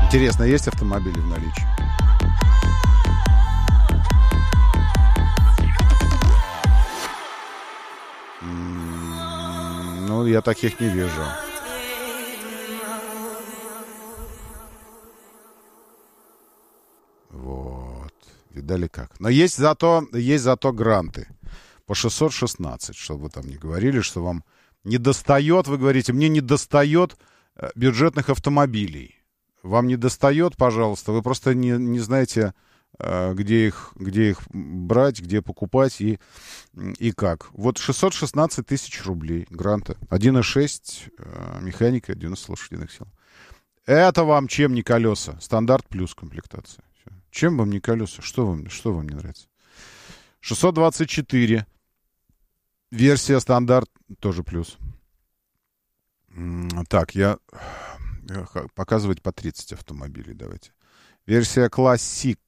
Интересно, есть автомобили в наличии? Ну, я таких не вижу. Вот. Видали как? Но есть зато гранты по 616, чтобы вы там не говорили, что вам не достает, вы говорите, мне не достает бюджетных автомобилей. Вам не достает, пожалуйста, вы просто не знаете, где их брать, где покупать и как. Вот 616 тысяч рублей гранта. 1.6 механика, 90 лошадиных сил. Это вам чем не колеса? Стандарт плюс комплектация. Все. Чем вам не колеса? Что вам не нравится? 624. Версия стандарт тоже плюс. Так, я показывать по 30 автомобилей давайте. Версия Classic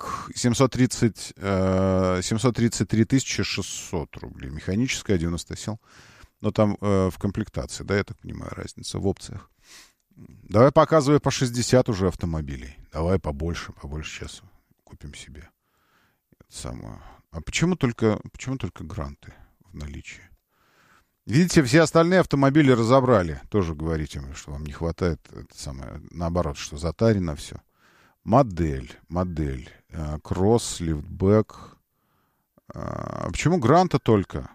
733 600 рублей. Механическая, 90 сил. Но там в комплектации, да, я так понимаю, разница в опциях. Давай показывай по 60 уже автомобилей. Давай побольше сейчас купим себе. Это самое. А почему только гранты в наличии? Видите, все остальные автомобили разобрали. Тоже говорите, что вам не хватает. Это самое, наоборот, что затарено все. Модель. Кросс, лифтбэк. А почему гранта только?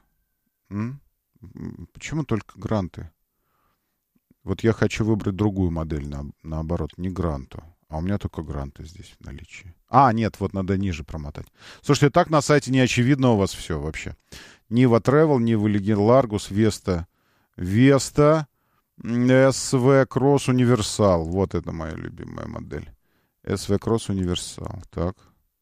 Почему только гранты? Вот я хочу выбрать другую модель, наоборот, не гранту. А у меня только гранты здесь в наличии. Нет, вот надо ниже промотать. Слушайте, так на сайте не очевидно у вас все вообще. Нива Travel, Нива Легенд Ларгус, Веста, СВ Кросс Универсал. Вот это моя любимая модель. СВ Кросс Универсал. Так.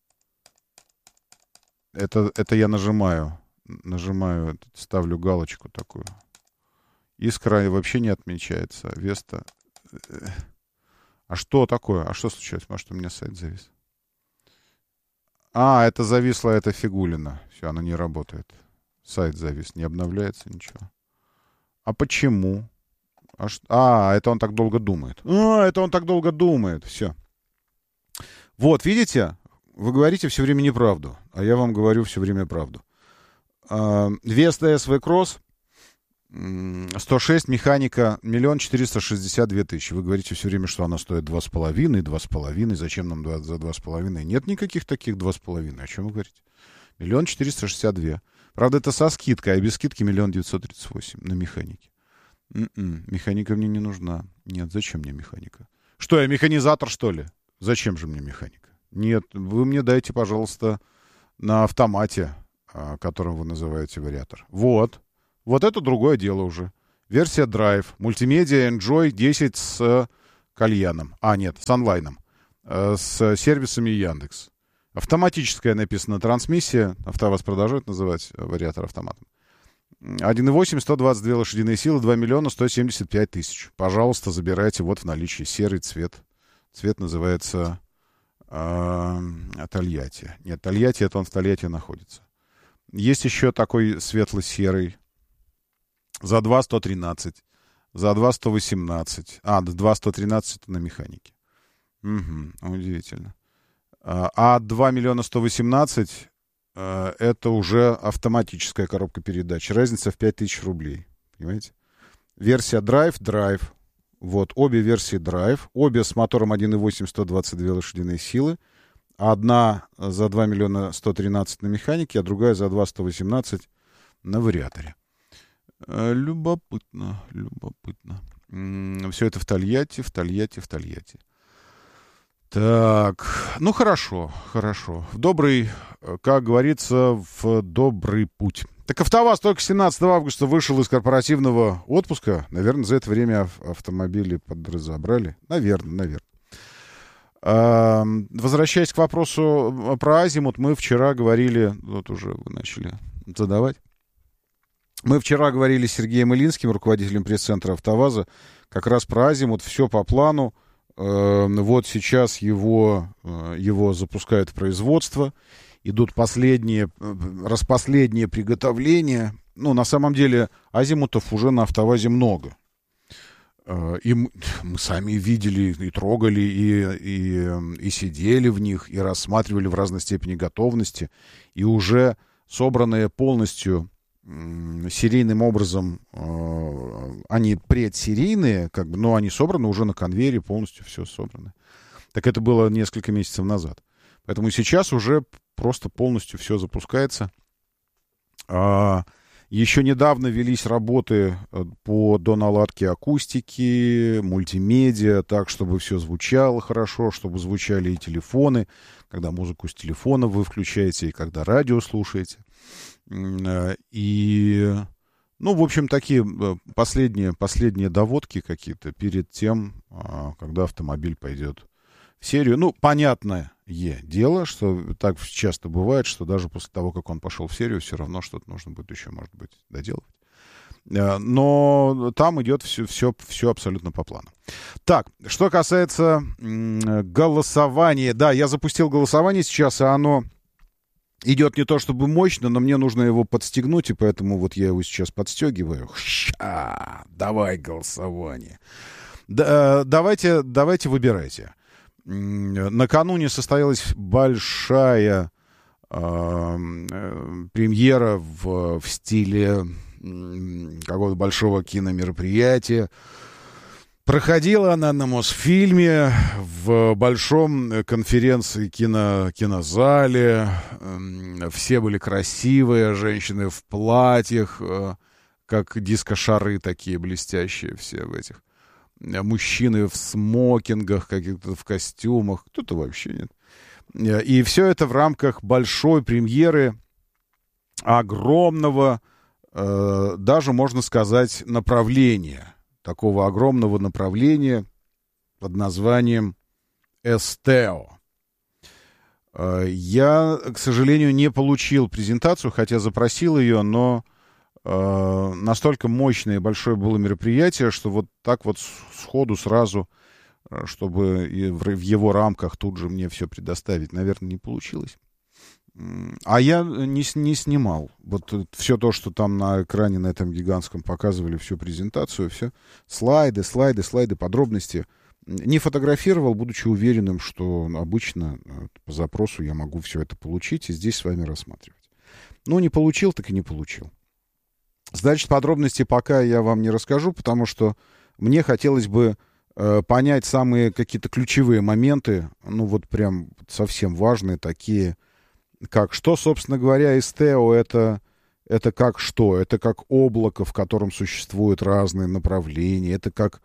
Это я нажимаю, ставлю галочку такую. Искра вообще не отмечается. Веста. А что такое? А что случилось? Может, у меня сайт завис? Это зависла эта фигулина. Все, она не работает. Сайт завис, не обновляется ничего. А почему? Это он так долго думает. Все. Вот, видите? Вы говорите все время неправду. А я вам говорю все время правду. Веста СВ Кросс 106, механика 1 462 000. Вы говорите все время, что она стоит 2,5. Зачем нам за 2,5? Нет никаких таких 2,5. О чем вы говорите? 1 462 000. Правда, это со скидкой, а без скидки 1 938 000 на механике. Механика мне не нужна. Нет, зачем мне механика? Что, я механизатор, что ли? Зачем же мне механика? Нет, вы мне дайте, пожалуйста, на автомате, которым вы называете вариатор. Вот это другое дело уже. Версия Drive. Мультимедиа Enjoy 10 с кальяном. Нет, с онлайном. С сервисами Яндекс. Автоматическая написана трансмиссия. АвтоВАЗ продолжает называть вариатор автоматом. 1.8, 122 лошадиные силы, 2 175 000. Пожалуйста, забирайте. Вот в наличии серый цвет. Цвет называется Тольятти. Нет, Тольятти, это он в Тольятти находится. Есть еще такой светло-серый. За 2 113. За 2 118. 2 113 на механике. Удивительно. 2 118 это уже автоматическая коробка передач. Разница в 5000 рублей. Понимаете? Версия Drive. Вот, обе версии Drive. Обе с мотором 1.8, 122 лошадиные силы. Одна за 2 113 на механике, а другая за 2 118 на вариаторе. Любопытно. Все это в Тольятти. Так, хорошо. Как говорится, в добрый путь. Так АвтоВАЗ только 17 августа вышел из корпоративного отпуска. Наверное, за это время автомобили подразобрали. Наверное. Возвращаясь к вопросу про Азимут, мы вчера говорили, вот уже вы начали задавать. Мы вчера говорили с Сергеем Илинским, руководителем пресс-центра АвтоВАЗа, как раз про Азимут, все по плану. Вот сейчас его запускают в производство, идут распоследние приготовления. На самом деле, азимутов уже на АвтоВАЗе много. И мы сами видели, и трогали, и сидели в них, и рассматривали в разной степени готовности. И уже собранные полностью серийным образом, они предсерийные, как бы, но они собраны уже на конвейере, полностью все собрано. Так это было несколько месяцев назад. Поэтому сейчас уже просто полностью все запускается. Еще недавно велись работы по доналадке акустики, мультимедиа, так, чтобы все звучало хорошо, чтобы звучали и телефоны, когда музыку с телефона вы включаете, и когда радио слушаете. И, ну, в общем, такие последние доводки какие-то перед тем, когда автомобиль пойдет в серию. Ну, понятное дело, что так часто бывает, что даже после того, как он пошел в серию, все равно что-то нужно будет еще, может быть, доделывать. Но там идет все абсолютно по плану. Так, что касается голосования. Да, я запустил голосование сейчас, и оно идет не то чтобы мощно, но мне нужно его подстегнуть, и поэтому вот я его сейчас подстегиваю. Давай голосование. Давайте выбирайте. Накануне состоялась большая премьера в стиле какого-то большого киномероприятия. Проходила она на Мосфильме в большом кинозале. Все были красивые, женщины в платьях, как диско-шары такие блестящие все в этих. Мужчины в смокингах, каких-то в костюмах, кто-то вообще нет. И все это в рамках большой премьеры огромного, даже можно сказать, направления. Такого огромного направления под названием «Эстео». Я, к сожалению, не получил презентацию, хотя запросил ее, но настолько мощное и большое было мероприятие, что вот так вот сходу сразу, чтобы и в его рамках тут же мне все предоставить, наверное, не получилось. А я не снимал. Вот все то, что там на экране, на этом гигантском показывали, всю презентацию, все слайды, подробности. Не фотографировал, будучи уверенным, что обычно по запросу я могу все это получить и здесь с вами рассматривать. Ну, не получил, так и не получил. Значит, подробности пока я вам не расскажу, потому что мне хотелось бы понять самые какие-то ключевые моменты, ну вот прям совсем важные, такие, как что, собственно говоря, Эстео это как что? Это как облако, в котором существуют разные направления, это как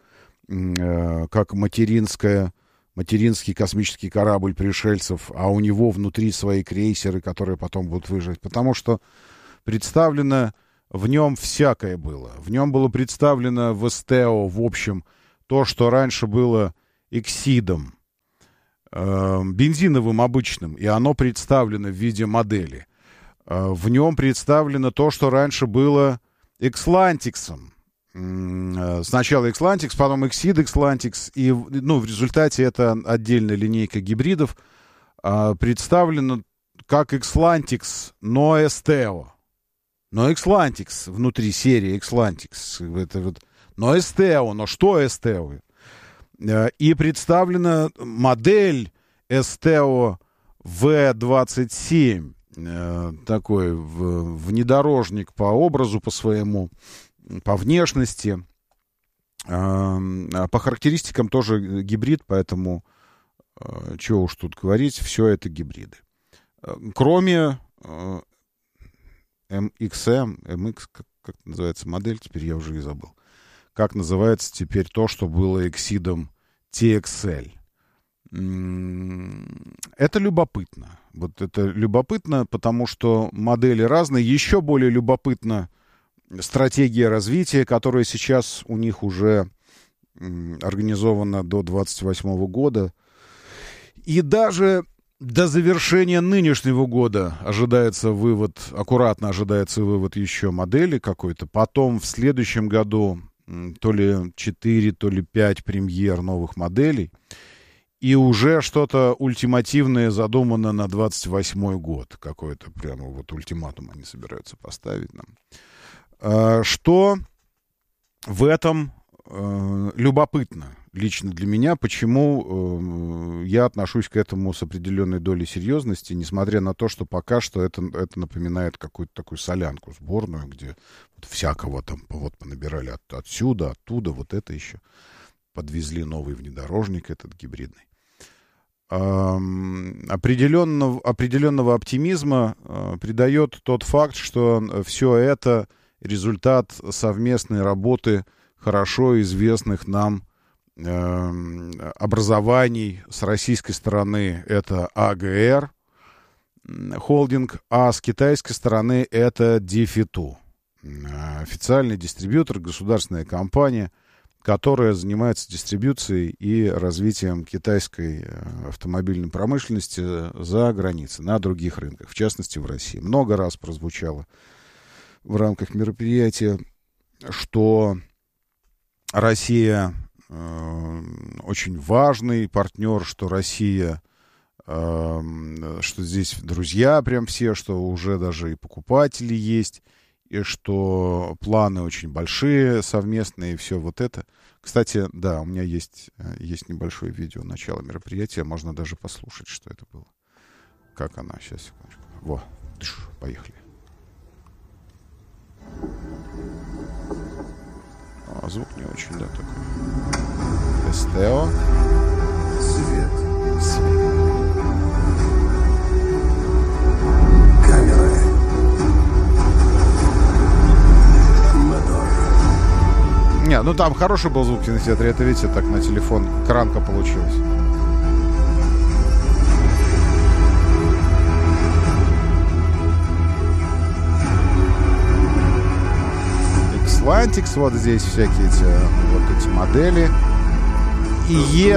материнский космический корабль пришельцев, а у него внутри свои крейсеры, которые потом будут выживать, потому что представлено в нем всякое было. В нем было представлено в Эстео, в общем, то, что раньше было эксидом, бензиновым обычным, и оно представлено в виде модели. В нем представлено то, что раньше было экслантиксом. Сначала экслантикс, потом эксид экслантикс, и ну, в результате это отдельная линейка гибридов представлена как экслантикс, но Эстео. Но Экслантикс, внутри серии Экслантикс, это вот, но Эстео, но что Эстео? И представлена модель Эстео В27, такой внедорожник по образу, по своему, по внешности, по характеристикам тоже гибрид, поэтому, чего уж тут говорить, все это гибриды. Кроме MXM, MX, как называется модель, теперь я уже и забыл. Как называется теперь то, что было эксидом TXL. Это любопытно. Вот это любопытно, потому что модели разные. Еще более любопытна стратегия развития, которая сейчас у них уже организована до 2028 года. И даже до завершения нынешнего года аккуратно ожидается вывод еще модели какой-то. Потом в следующем году то ли 4, то ли 5 премьер новых моделей. И уже что-то ультимативное задумано на 28 год. Какой-то прямо вот ультиматум они собираются поставить нам. Что в этом любопытно лично для меня, почему я отношусь к этому с определенной долей серьезности, несмотря на то, что пока что это напоминает какую-то такую солянку сборную, где вот всякого там вот понабирали отсюда, оттуда, вот это еще. Подвезли новый внедорожник этот гибридный. Определенного оптимизма придает тот факт, что все это результат совместной работы хорошо известных нам образований. С российской стороны это АГР холдинг, а с китайской стороны это Дифиту, официальный дистрибьютор, государственная компания, которая занимается дистрибьюцией и развитием китайской автомобильной промышленности за границей, на других рынках, в частности в России. Много раз прозвучало в рамках мероприятия, что Россия очень важный партнер, что Россия, что здесь друзья прям все, что уже даже и покупатели есть, и что планы очень большие совместные, и все вот это. Кстати, да, у меня есть небольшое видео начала мероприятия, можно даже послушать, что это было. Как она, сейчас, секундочку. Во, поехали. Звук не очень, да, такой. Стео. Свет. Не, ну там хороший был звук в кинотеатре. Это, видите, так на телефон кранка получилась. Xlantix, вот здесь всякие эти модели. И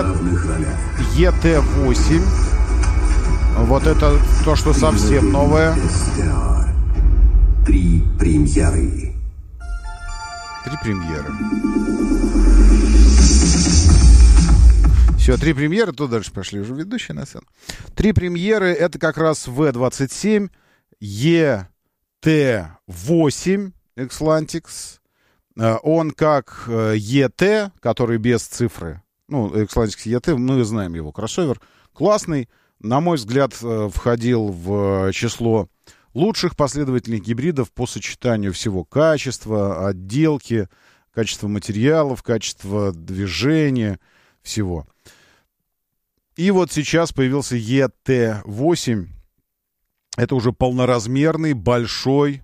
ET8. Вот это то, что совсем новое. 3 премьеры. 3 премьеры. Все, 3 премьеры, то дальше пошли уже ведущие на сцену. 3 премьеры, это как раз V27, ET8 Xlantix. Он как ET, который без цифры. Ну, Xlantix ET, мы знаем его, кроссовер. Классный, на мой взгляд, входил в число лучших последовательных гибридов по сочетанию всего качества, отделки, качества материалов, качества движения, всего. И вот сейчас появился ET8. Это уже полноразмерный, большой,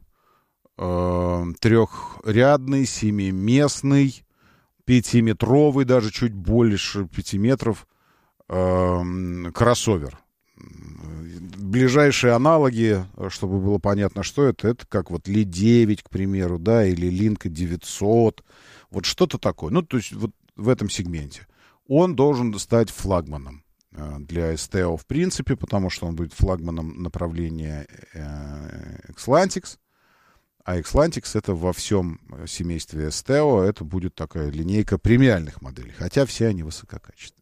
трехрядный, семиместный, 5-метровый, даже чуть больше 5 метров кроссовер. Ближайшие аналоги, чтобы было понятно, что это как вот Ли-9, к примеру, да, или Линка 900, вот что-то такое. Ну, то есть вот в этом сегменте. Он должен стать флагманом для STO в принципе, потому что он будет флагманом направления Xlantix. А Xlantix это во всем семействе STO, это будет такая линейка премиальных моделей, хотя все они высококачественные.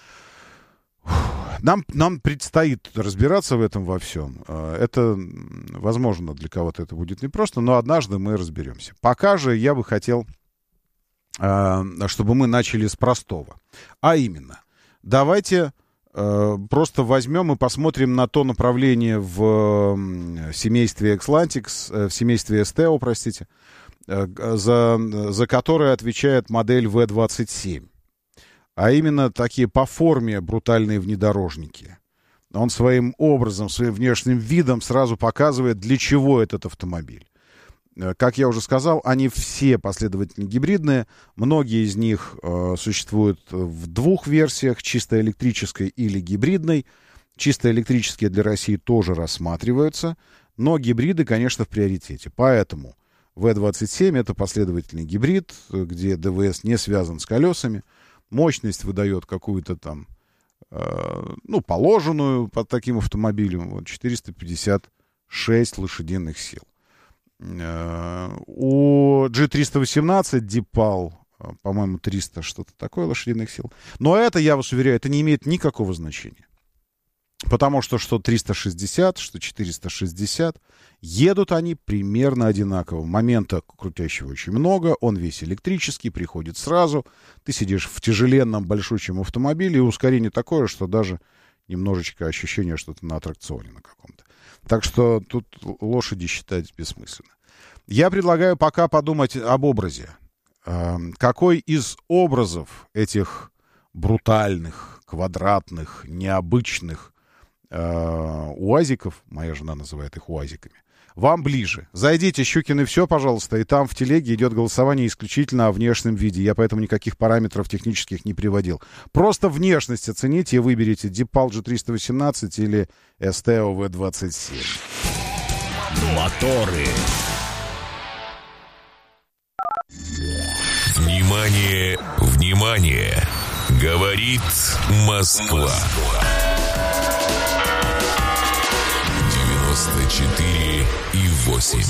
Нам предстоит разбираться в этом во всем. Это, возможно, для кого-то это будет непросто, но однажды мы разберемся. Пока же я бы хотел, чтобы мы начали с простого. А именно, давайте просто возьмем и посмотрим на то направление в семействе Xlantix, в семействе STO, простите, за которое отвечает модель V27. А именно такие по форме брутальные внедорожники. Он своим образом, своим внешним видом сразу показывает, для чего этот автомобиль. Как я уже сказал, они все последовательно гибридные. Многие из них существуют в 2 версиях, чисто электрической или гибридной. Чисто электрические для России тоже рассматриваются, но гибриды, конечно, в приоритете. Поэтому V27 это последовательный гибрид, где ДВС не связан с колесами. Мощность выдает какую-то там, положенную под таким автомобилем, вот 456 лошадиных сил. У G318 Deepal, по-моему, 300 что-то такое лошадиных сил. Но это, я вас уверяю, это не имеет никакого значения. Потому что 360, что 460, едут они примерно одинаково. Момента крутящего очень много, он весь электрический, приходит сразу. Ты сидишь в тяжеленном большущем автомобиле, и ускорение такое, что даже немножечко ощущение, что ты на аттракционе на каком-то. Так что тут лошади считать бессмысленно. Я предлагаю пока подумать об образе. Какой из образов этих брутальных, квадратных, необычных уазиков, моя жена называет их уазиками, вам ближе? Зайдите, Щукин и все, пожалуйста, и там в телеге идет голосование исключительно о внешнем виде. Я поэтому никаких параметров технических не приводил. Просто внешность оцените и выберите DeepAl G318 или Esteo V27. Моторы. Внимание, внимание! Говорит Москва. 94,8.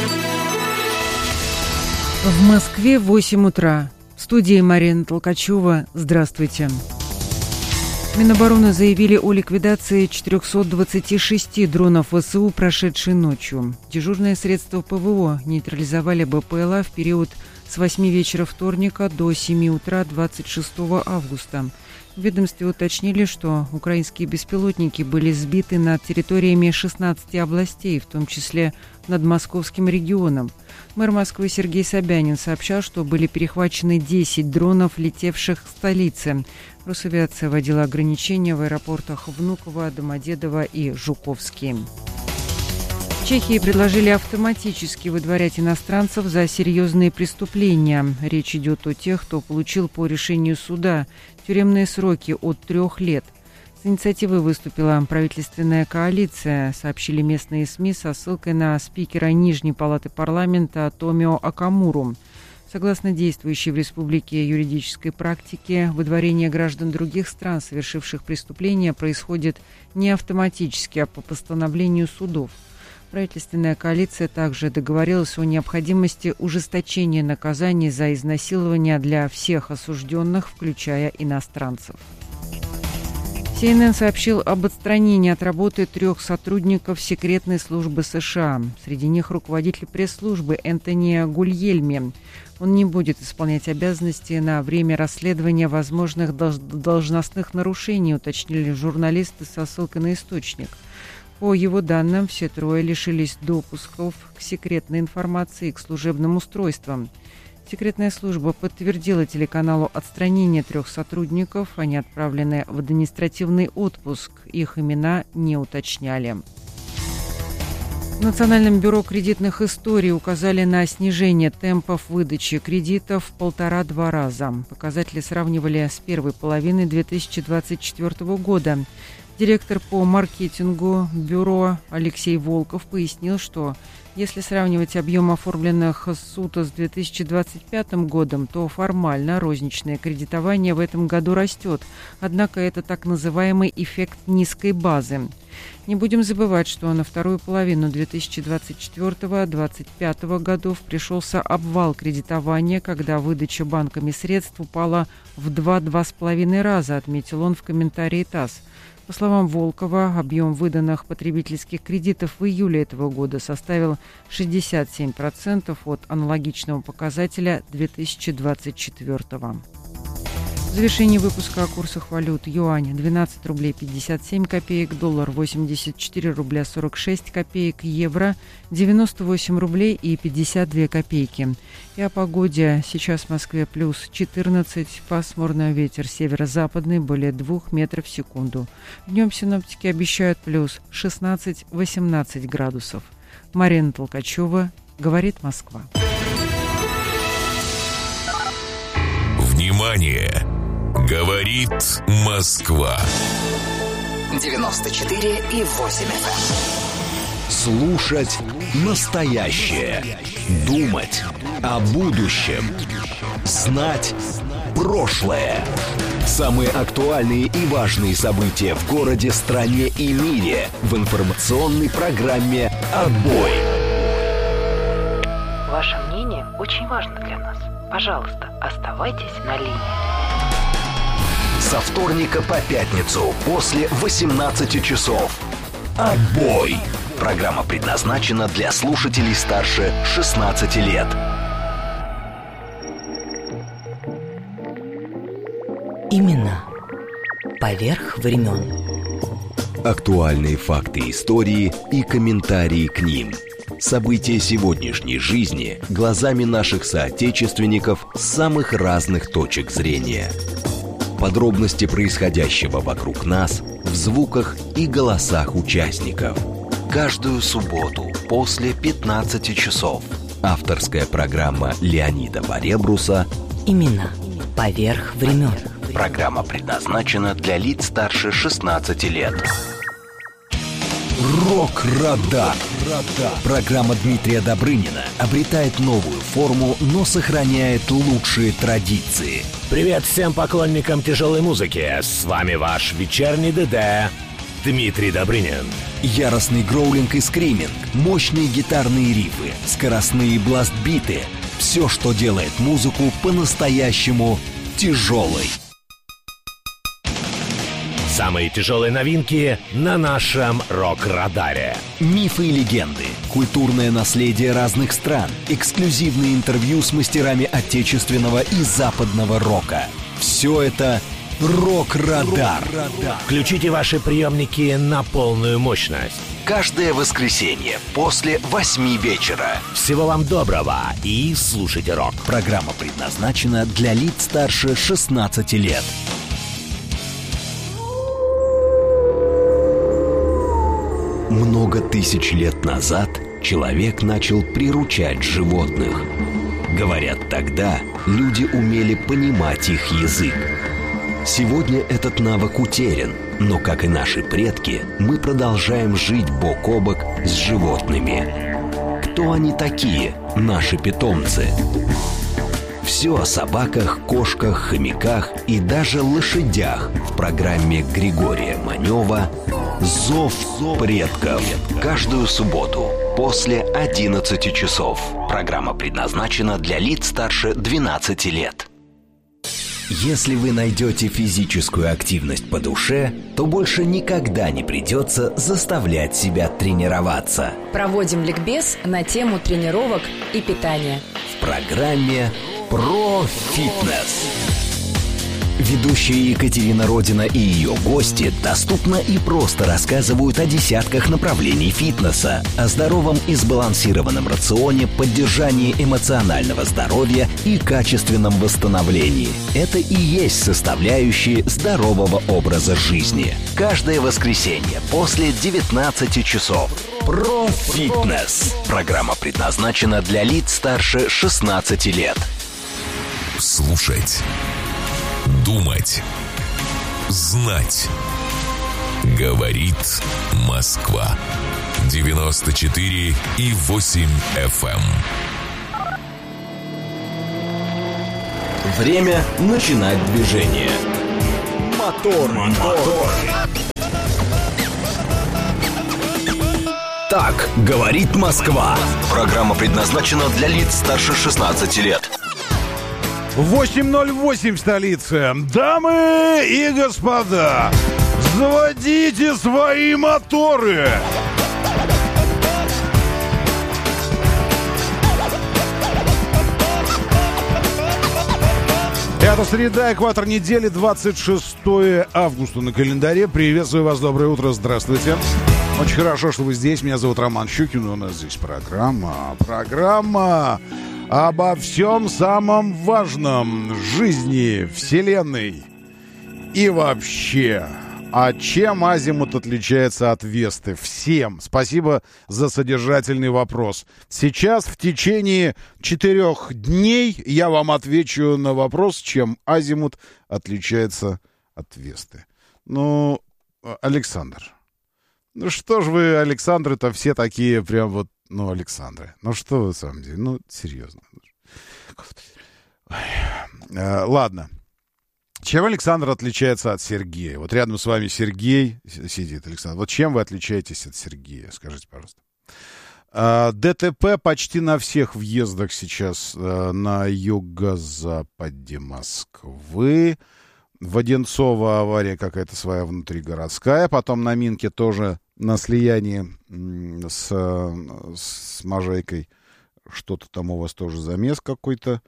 В Москве 8 утра. В студии Марина Толкачева. Здравствуйте. Минобороны заявили о ликвидации 426 дронов ВСУ, прошедшей ночью. Дежурные средства ПВО нейтрализовали БПЛА в период с 8 вечера вторника до 7 утра 26 августа. В ведомстве уточнили, что украинские беспилотники были сбиты над территориями 16 областей, в том числе над Московским регионом. Мэр Москвы Сергей Собянин сообщал, что были перехвачены 10 дронов, летевших к столице. Росавиация вводила ограничения в аэропортах Внуково, Домодедово и Жуковский. В Чехии предложили автоматически выдворять иностранцев за серьезные преступления. Речь идет о тех, кто получил по решению суда тюремные сроки от 3 лет. С инициативой выступила правительственная коалиция, сообщили местные СМИ со ссылкой на спикера Нижней палаты парламента Томио Акамуру. Согласно действующей в республике юридической практике, выдворение граждан других стран, совершивших преступления, происходит не автоматически, а по постановлению судов. Правительственная коалиция также договорилась о необходимости ужесточения наказаний за изнасилование для всех осужденных, включая иностранцев. CNN сообщил об отстранении от работы 3 сотрудников секретной службы США. Среди них руководитель пресс-службы Энтони Гульельми. Он не будет исполнять обязанности на время расследования возможных должностных нарушений, уточнили журналисты со ссылкой на источник. По его данным, все 3 лишились допусков к секретной информации и к служебным устройствам. Секретная служба подтвердила телеканалу отстранение 3 сотрудников. Они отправлены в административный отпуск. Их имена не уточняли. В Национальном бюро кредитных историй указали на снижение темпов выдачи кредитов в 1,5-2 раза. Показатели сравнивали с первой половиной 2024 года. Директор по маркетингу бюро Алексей Волков пояснил, что если сравнивать объем оформленных СУТа с 2025 годом, то формально розничное кредитование в этом году растет. Однако это так называемый эффект низкой базы. Не будем забывать, что на вторую половину 2024-2025 годов пришелся обвал кредитования, когда выдача банками средств упала в 2-2,5 раза, отметил он в комментарии ТАСС. По словам Волкова, объем выданных потребительских кредитов в июле этого года составил 67% от аналогичного показателя 2024. В завершении выпуска о курсах валют: юань 12 рублей 57 копеек, доллар 84 рубля 46 копеек, евро 98 рублей и 52 копейки. И о погоде. Сейчас в Москве плюс 14, пасмурно, ветер северо-западный более 2 метров в секунду. Днем синоптики обещают плюс 16-18 градусов. Марина Толкачева, говорит Москва. Внимание! Говорит Москва. 94,8 FM. Слушать настоящее. Думать о будущем. Знать прошлое. Самые актуальные и важные события в городе, стране и мире в информационной программе «Отбой». Ваше мнение очень важно для нас. Пожалуйста, оставайтесь на линии. Со вторника по пятницу после 18 часов. Отбой! Программа предназначена для слушателей старше 16 лет. Именно поверх времен. Актуальные факты истории и комментарии к ним. События сегодняшней жизни глазами наших соотечественников с самых разных точек зрения. Подробности происходящего вокруг нас в звуках и голосах участников. Каждую субботу после 15 часов. Авторская программа Леонида Баребруса Именно поверх времен. Программа предназначена для лиц старше 16 лет. Рок-радар. Программа Дмитрия Добрынина обретает новую форму, но сохраняет лучшие традиции. Привет всем поклонникам тяжелой музыки. С вами ваш вечерний ДД Дмитрий Добрынин. Яростный гроулинг и скриминг, мощные гитарные рифы, скоростные бласт-биты. Все, что делает музыку по-настоящему тяжелой. Самые тяжелые новинки на нашем рок-радаре. Мифы и легенды, культурное наследие разных стран, эксклюзивные интервью с мастерами отечественного и западного рока. Все это рок-радар. Включите ваши приемники на полную мощность. Каждое воскресенье после 8 вечера. Всего вам доброго и слушайте рок. Программа предназначена для лиц старше 16 лет. Много тысяч лет назад человек начал приручать животных. Говорят, тогда люди умели понимать их язык. Сегодня этот навык утерян, но, как и наши предки, мы продолжаем жить бок о бок с животными. Кто они такие, наши питомцы? Все о собаках, кошках, хомяках и даже лошадях в программе Григория Манева «Зов предков». Каждую субботу после 11 часов. Программа предназначена для лиц старше 12 лет. Если вы найдете физическую активность по душе, то больше никогда не придется заставлять себя тренироваться. Проводим ликбез на тему тренировок и питания. В программе «Про фитнес». Ведущие Екатерина Родина и ее гости доступно и просто рассказывают о десятках направлений фитнеса, о здоровом и сбалансированном рационе, поддержании эмоционального здоровья и качественном восстановлении. Это и есть составляющие здорового образа жизни. Каждое воскресенье после 19 часов. Про фитнес. Программа предназначена для лиц старше 16 лет. Слушать. Думать. Знать. Говорит Москва. 94,8 FM. Время начинать движение. Мотор. Так говорит Москва. Программа предназначена для лиц старше 16 лет. 8:08 в столице. Дамы и господа, заводите свои моторы. Это среда, экватор недели, 26 августа на календаре. Приветствую вас, доброе утро, здравствуйте. Очень хорошо, что вы здесь. Меня зовут Роман Щукин. У нас здесь программа обо всем самом важном в жизни, вселенной и вообще. А чем Азимут отличается от Весты? Всем. Спасибо за содержательный вопрос. Сейчас в течение 4 дней я вам отвечу на вопрос, чем Азимут отличается от Весты. Ну, Александр. Ну что ж вы, Александры-то все такие прям вот, ну, Александры. Ну что вы, на самом деле, ну, серьезно. Ладно. Чем Александр отличается от Сергея? Вот рядом с вами Сергей сидит, Александр. Вот чем вы отличаетесь от Сергея? Скажите, пожалуйста. ДТП почти на всех въездах сейчас на юго-западе Москвы. В Одинцово авария какая-то своя внутригородская. Потом на Минке тоже на слиянии с Можайкой. Что-то там у вас тоже замес какой-то.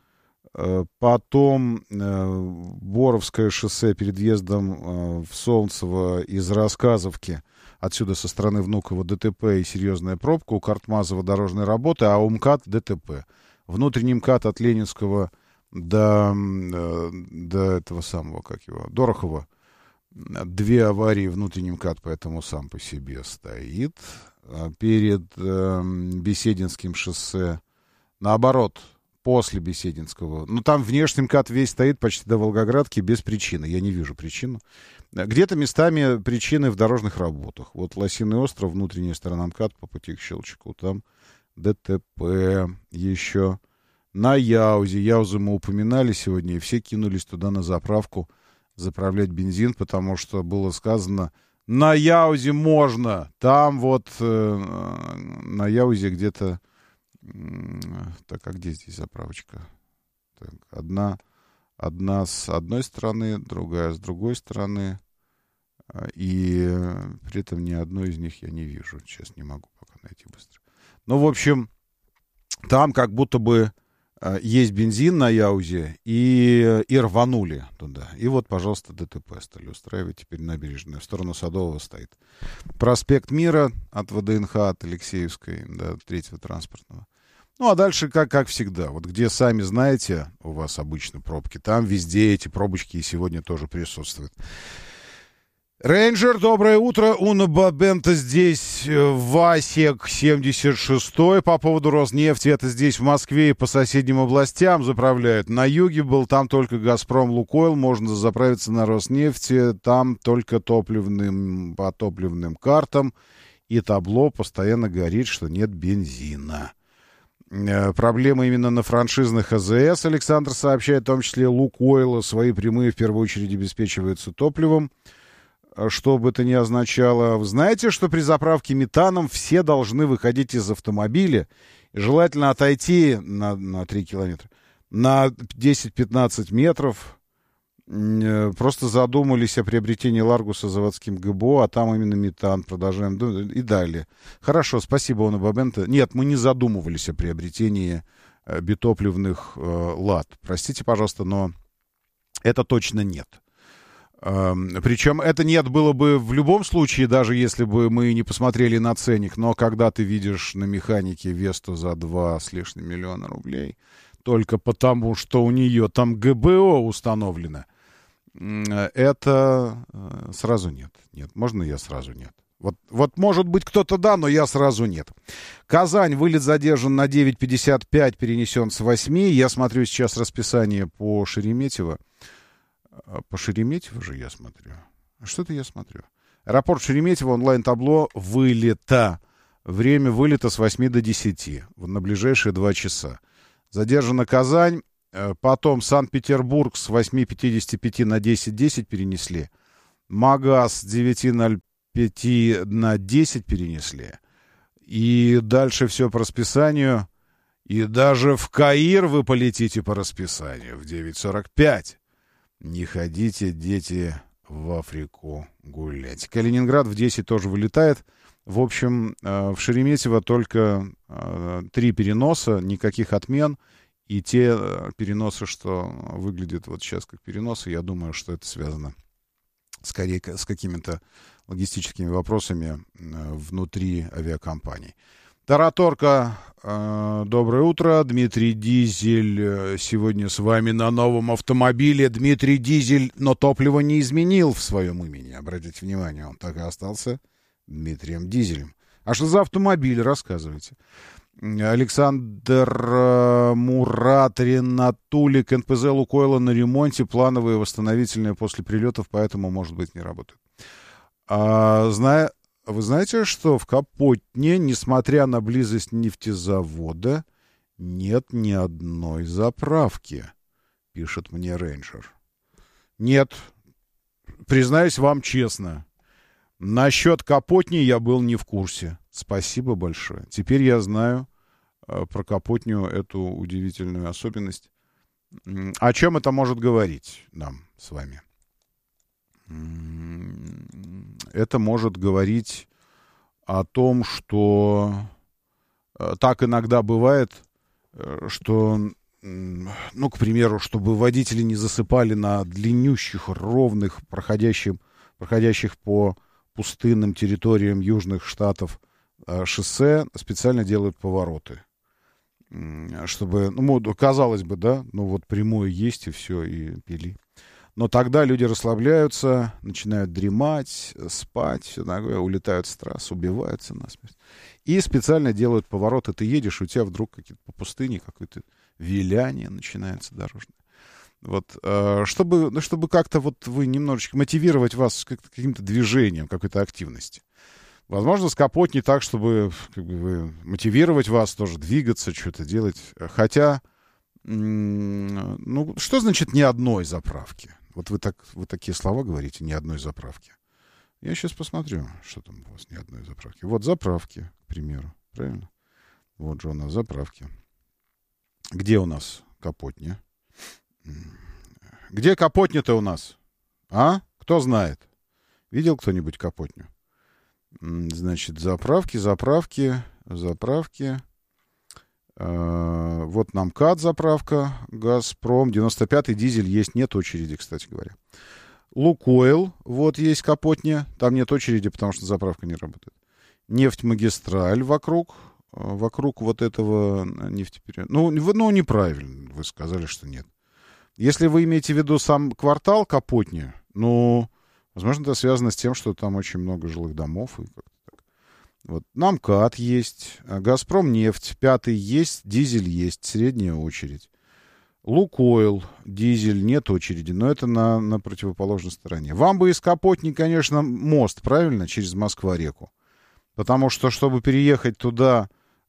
Потом Боровское шоссе перед въездом в Солнцево из Рассказовки. Отсюда со стороны Внуково ДТП и серьезная пробка. У Картмазова дорожные работы, а у МКАД ДТП. Внутренний МКАД от Ленинского до этого самого, как его, Дорохова. 2 аварии, внутренний МКАД, поэтому сам по себе стоит. Перед Бесединским шоссе, наоборот, после Бесединского. Ну, там внешний МКАД весь стоит почти до Волгоградки без причины. Я не вижу причину. Где-то местами причины в дорожных работах. Вот Лосиный остров, внутренняя сторона МКАД по пути к Щелчику. Там ДТП еще. На Яузе. Яузу мы упоминали сегодня, и все кинулись туда на заправку заправлять бензин, потому что было сказано, на Яузе можно. Там вот на Яузе где-то... Так, а где здесь заправочка? Так, одна с одной стороны, другая с другой стороны. И при этом ни одной из них я не вижу. Сейчас не могу пока найти быстро. Ну, в общем, там как будто бы есть бензин на Яузе, и рванули туда. И вот, пожалуйста, ДТП стали устраивать. Теперь набережная в сторону Садового стоит. Проспект Мира от ВДНХ, от Алексеевской до 3-го транспортного. Ну, а дальше, как всегда, вот где, сами знаете, у вас обычно пробки, там везде эти пробочки и сегодня тоже присутствуют. Рейнджер, доброе утро. Уна Бабента здесь, Васек 76-й. По поводу Роснефти, это здесь в Москве и по соседним областям заправляют. На юге был, там только Газпром, Лукойл, можно заправиться на Роснефти, там только по топливным картам. И табло постоянно говорит, что нет бензина. Проблема именно на франшизных АЗС, Александр сообщает, в том числе Лукойла, свои прямые в первую очередь обеспечиваются топливом. Что бы это ни означало. Вы знаете, что при заправке метаном все должны выходить из автомобиля, и желательно отойти на 3 километра, на 10-15 метров. Просто задумались о приобретении Ларгуса заводским ГБО, а там именно метан. Продолжаем и далее. Хорошо, спасибо, Уна Бабента. Нет, мы не задумывались о приобретении битопливных лад. Простите, пожалуйста, но это точно нет. Причем это нет было бы в любом случае, даже если бы мы не посмотрели на ценник. Но когда ты видишь на механике Весту за 2 с лишним миллиона рублей, только потому, что у нее там ГБО установлено, это сразу нет. Нет, можно я сразу нет? Вот может быть кто-то да, но я сразу нет. Казань, вылет задержан на 9:55, перенесен с 8. Я смотрю сейчас расписание по Шереметьево. По Шереметьево же я смотрю. Что-то я смотрю. Аэропорт Шереметьево, онлайн-табло вылета. Время вылета с 8 до 10 на ближайшие 2 часа. Задержана Казань. Потом Санкт-Петербург с 8:55 на 10:10 перенесли. Магаз с 9:05 на 10 перенесли. И дальше все по расписанию. И даже в Каир вы полетите по расписанию в 9:45. Не ходите, дети, в Африку гулять. Калининград в 10 тоже вылетает. В общем, в Шереметьево только 3 переноса, никаких отмен. И те переносы, что выглядят вот сейчас как переносы, я думаю, что это связано скорее с какими-то логистическими вопросами внутри авиакомпаний. Тараторка, доброе утро. Дмитрий Дизель сегодня с вами на новом автомобиле. Дмитрий Дизель, но топливо не изменил в своем имени. Обратите внимание, он так и остался Дмитрием Дизелем. А что за автомобиль, рассказывайте. Александр Мурат Ренатулик, НПЗ Лукойла на ремонте, плановые восстановительные после прилетов, поэтому, может быть, не работают. Вы знаете, что в Капотне, несмотря на близость нефтезавода, нет ни одной заправки, пишет мне Рейнджер. Нет, признаюсь вам честно, насчет Капотни я был не в курсе. Спасибо большое. Теперь я знаю про Капотню эту удивительную особенность. О чем это может говорить нам с вами? Это может говорить о том, что так иногда бывает, что, ну, к примеру, чтобы водители не засыпали на длиннющих, ровных, проходящих по пустынным территориям южных штатов шоссе, специально делают повороты. Чтобы, ну, казалось бы, да, ну вот прямое есть и все, и пили. Но тогда люди расслабляются, начинают дремать, спать, все такое, улетают с трасс, убиваются насмерть. И специально делают повороты. Ты едешь, у тебя вдруг какие-то по пустыне какое-то виляние начинается дорожное. Вот, чтобы как-то вот вы немножечко мотивировать вас каким-то движением, какой-то активности. Возможно, скапотни так, чтобы как бы, мотивировать вас тоже двигаться, что-то делать. Хотя, ну, что значит ни одной заправки? Вот вы такие слова говорите, ни одной заправки. Я сейчас посмотрю, что там у вас ни одной заправки. Вот заправки, к примеру, правильно? Вот же у нас заправки. Где у нас капотня? Где капотня-то у нас? А? Кто знает? Видел кто-нибудь капотню? Значит, заправки. Вот нам КАТ заправка, Газпром, 95-й дизель есть, нет очереди, кстати говоря. Лукойл, вот есть капотня, там нет очереди, потому что заправка не работает. Нефтьмагистраль вокруг вот этого нефтепериода. Ну, неправильно, вы сказали, что нет. Если вы имеете в виду сам квартал капотни, ну, возможно, это связано с тем, что там очень много жилых домов и как-то так. Вот. Нам КАТ есть, Газпром нефть, 5-й есть, дизель есть, средняя очередь. Лукойл, дизель, нет очереди, но это на противоположной стороне. Вам бы из Капотни, конечно, мост, правильно, через Москва-реку. Потому что, чтобы переехать туда,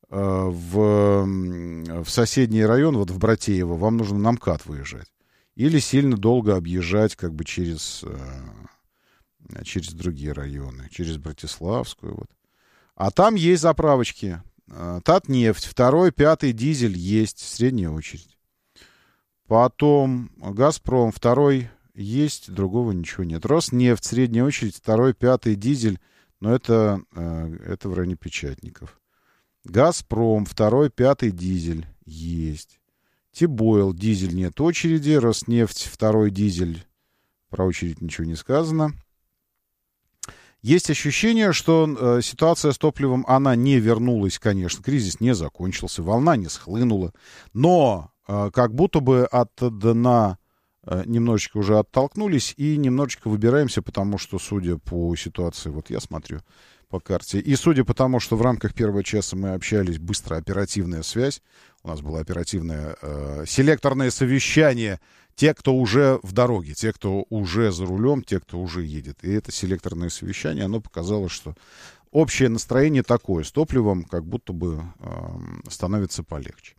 в соседний район, вот в Братеево, вам нужно на МКАД выезжать. Или сильно долго объезжать как бы через другие районы, через Братиславскую. Вот. А там есть заправочки. Татнефть, 2-й, 5-й дизель есть, средняя очередь. Потом Газпром, 2-й есть, другого ничего нет. Роснефть, средняя очередь, 2-й, 5-й дизель, но это в районе Печатников. Газпром, 2-й, 5-й дизель есть. Тибойл, дизель, нет очереди. Роснефть, 2-й дизель, про очередь ничего не сказано. Есть ощущение, что ситуация с топливом, она не вернулась, конечно, кризис не закончился, волна не схлынула, но как будто бы от дна немножечко уже оттолкнулись и немножечко выбираемся, потому что, судя по ситуации, вот я смотрю по карте, и судя по тому, что в рамках первого часа мы общались, быстро оперативная связь, у нас было оперативное селекторное совещание, те, кто уже в дороге, те, кто уже за рулем, те, кто уже едет. И это селекторное совещание, оно показало, что общее настроение такое, с топливом как будто бы становится полегче.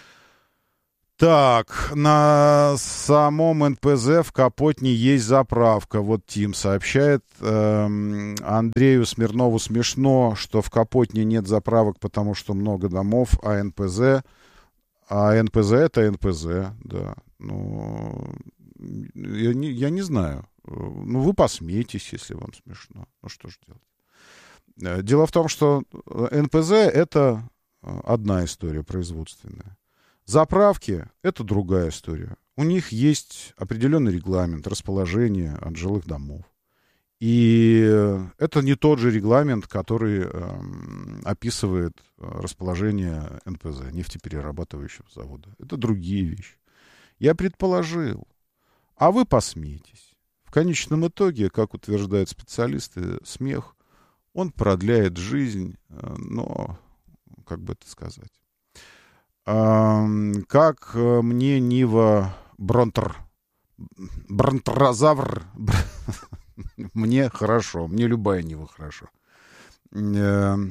Так, на самом НПЗ в Капотне есть заправка. Вот Тим сообщает. Андрею Смирнову смешно, что в Капотне нет заправок, потому что много домов, а НПЗ это НПЗ, да. Ну, я не знаю. Ну, вы посмеетесь, если вам смешно. Ну, что же делать? Дело в том, что НПЗ — это одна история производственная. Заправки — это другая история. У них есть определенный регламент расположения от жилых домов. И это не тот же регламент, который описывает расположение НПЗ, нефтеперерабатывающего завода. Это другие вещи. Я предположил, а вы посмеетесь. В конечном итоге, как утверждают специалисты, смех, он продляет жизнь, но, как бы это сказать, как мне Нива Бронтозавр, мне хорошо, мне любая Нива хорошо. Не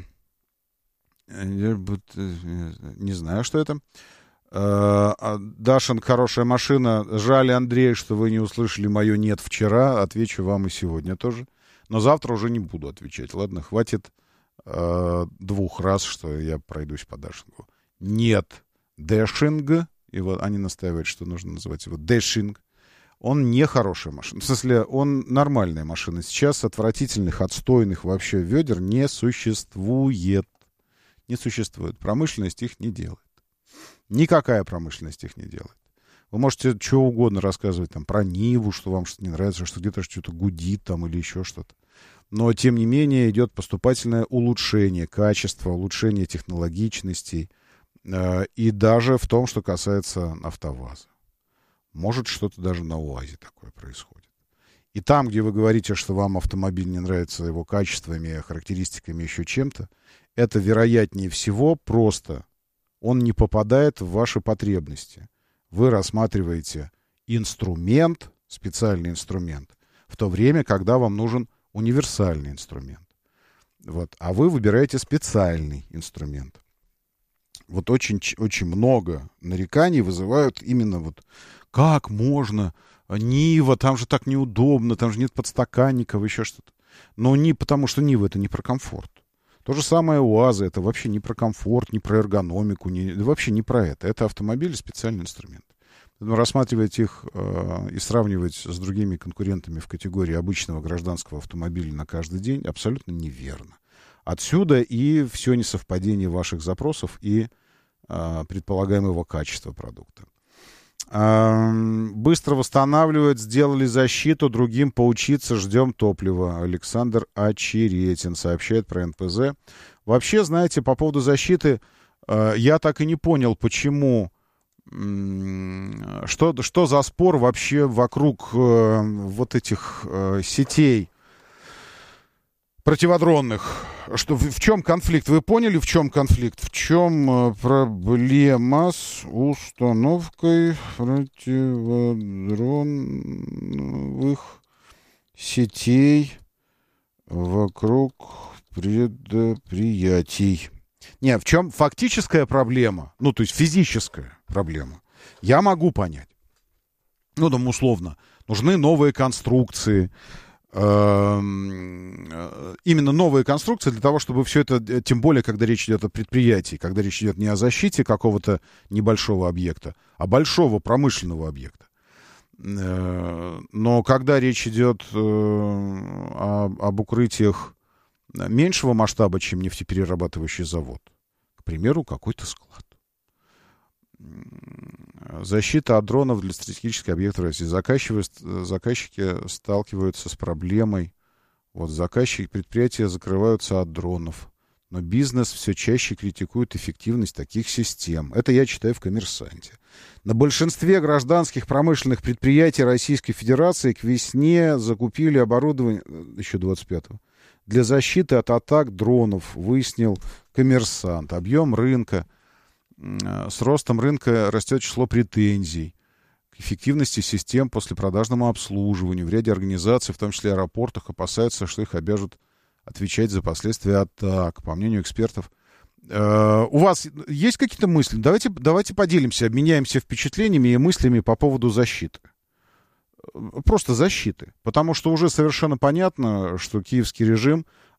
знаю, что это. Дашин, хорошая машина. Жаль, Андрей, что вы не услышали мое «нет» вчера. Отвечу вам и сегодня тоже. Но завтра уже не буду отвечать. Ладно, хватит 2 раз, что я пройдусь по Дашингу. Нет, Дэшинг. И вот они настаивают, что нужно называть его Дэшинг. он не хорошая машина. В смысле, он нормальная машина. Сейчас отвратительных, отстойных вообще ведер не существует. Не существует. Промышленность их не делает. Никакая промышленность их не делает. Вы можете что угодно рассказывать там про Ниву, что вам что-то не нравится, что где-то что-то гудит там или еще что-то. Но, тем не менее, идет поступательное улучшение качества, улучшение технологичностей. И даже в том, что касается АвтоВАЗа. Может, что-то даже на УАЗе такое происходит. И там, где вы говорите, что вам автомобиль не нравится его качествами, характеристиками, еще чем-то, это, вероятнее всего, просто он не попадает в ваши потребности. Вы рассматриваете инструмент, специальный инструмент, в то время, когда вам нужен универсальный инструмент. Вот. А вы выбираете специальный инструмент. Вот очень, очень много нареканий вызывают именно вот как можно, Нива, там же так неудобно, там же нет подстаканников, еще что-то. Но не потому, что Нива — это не про комфорт. То же самое УАЗы — это вообще не про комфорт, не про эргономику, вообще не про это. Это автомобили, специальный инструмент. Но рассматривать их и сравнивать с другими конкурентами в категории обычного гражданского автомобиля на каждый день абсолютно неверно. Отсюда и все несовпадение ваших запросов и предполагаемого качества продукта. Быстро восстанавливают, сделали защиту, другим поучиться, ждем топлива. Александр Очеретин сообщает про НПЗ. Вообще, знаете, по поводу защиты, я так и не понял, почему, что за спор вообще вокруг вот этих сетей противодронных. В чем конфликт? Вы поняли, в чем конфликт? В чем проблема с установкой противодроновых сетей вокруг предприятий? Не, в чем фактическая проблема? Ну, то есть физическая проблема. Я могу понять. Ну, там, условно, нужны новые конструкции, именно новые конструкции для того, чтобы все это, тем более, когда речь идет о предприятии, когда речь идет не о защите какого-то небольшого объекта, а большого промышленного объекта. Но когда речь идет об укрытиях меньшего масштаба, чем нефтеперерабатывающий завод, к примеру, какой-то склад. Защита от дронов для стратегических объектов России. Заказчики сталкиваются с проблемой. Вот предприятия закрываются от дронов. Но бизнес все чаще критикует эффективность таких систем. Это я читаю в «Коммерсанте». На большинстве гражданских промышленных предприятий Российской Федерации к весне закупили оборудование, еще 25-го, для защиты от атак дронов, выяснил «Коммерсант». Объем рынка. С ростом рынка растет число претензий к эффективности систем после продажному обслуживанию. В ряде организаций, в том числе аэропортах, опасаются, что их обяжут отвечать за последствия атак. По мнению экспертов. У вас есть какие-то мысли? Давайте поделимся, обменяемся впечатлениями и мыслями по поводу защиты. Просто защиты. Потому что уже совершенно понятно, что киевский режим